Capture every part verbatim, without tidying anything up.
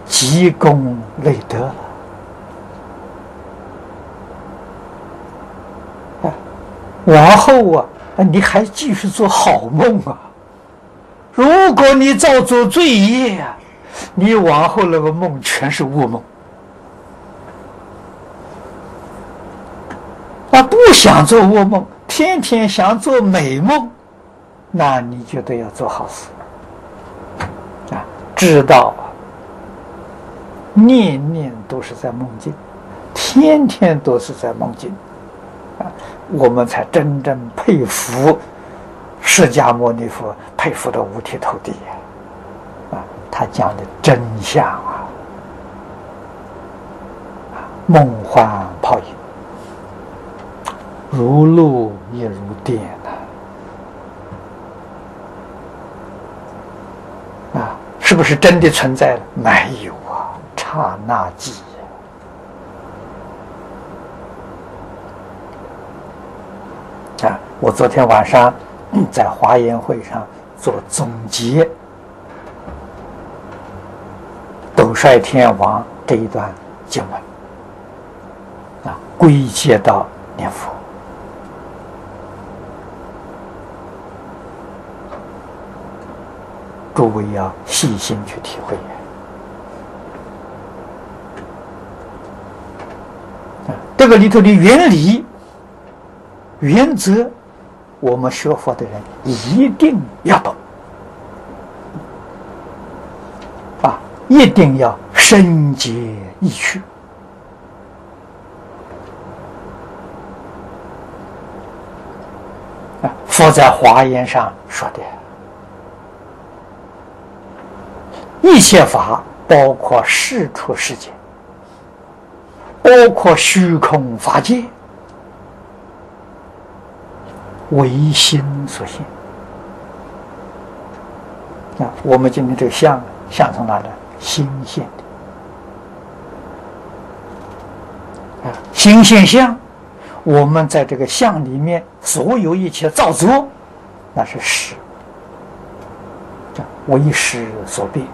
积功累德了。啊，往后啊，你还继续做好梦啊。如果你造作罪业啊，你往后那个梦全是噩梦。啊，不想做噩梦，天天想做美梦，那你就得要做好事啊，知道啊，念念都是在梦境，天天都是在梦境啊，我们才真正佩服释迦牟尼佛，佩服的五体投地啊！他讲的真相啊，梦幻泡影，如露也如电啊！啊，是不是真的存在了？没有啊，刹那即。啊，我昨天晚上在华严会上做总结，斗率天王这一段经文啊，归结到念佛。诸位要细心去体会啊，这个里头的原理、原则，我们学佛的人一定要懂啊，一定要深解意趣啊。佛在华严上说的，一切法包括世出世间，包括虚空法界，唯心所现啊！我们今天这个相，相从哪来？心现的啊！心现相，我们在这个相里面所有一切造作，那是识，为识所变，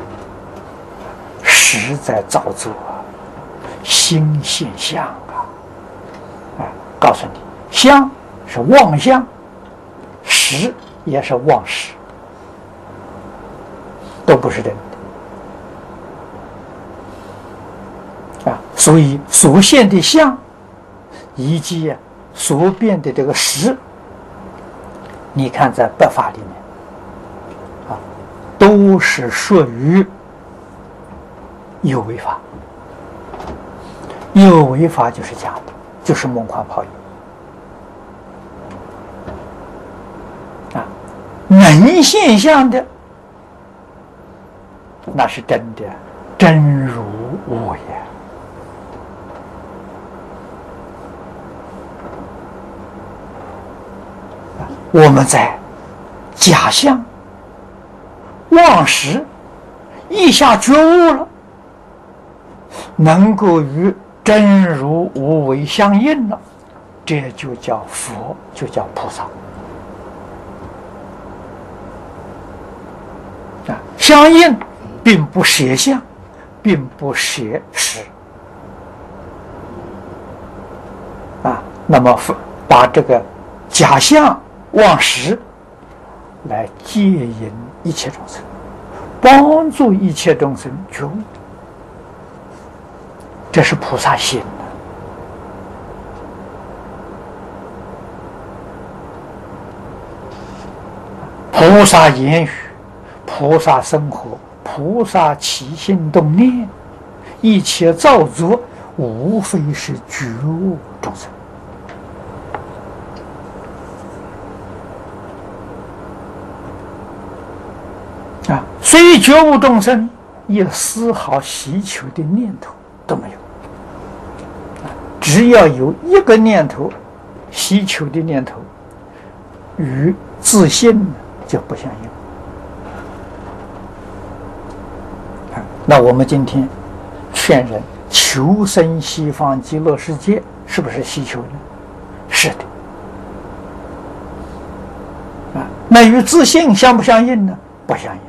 识在造作，心现相啊！啊，告诉你，相是妄相，识也是妄识，都不是真的啊！所以所现的相，以及所变的这个识，你看在百法里面啊，都是属于有为法，有为法就是假的，就是梦幻泡影。能现象的，那是真的，真如我也。我们在假象、妄识一下觉悟了，能够与真如无为相应了，这就叫佛，就叫菩萨。相应并不舍相，并不舍识啊。那么把这个假象妄识来接引一切众生，帮助一切众生觉悟，这是菩萨心的。菩萨言语，菩萨生活，菩萨起心动念，一切造作无非是觉悟众生啊，虽觉悟众生，也丝毫希求的念头都没有啊。只要有一个念头，希求的念头，与自信就不相应。那我们今天劝人求生西方极乐世界，是不是希求呢？是的。啊，那与自信相不相应呢？不相应。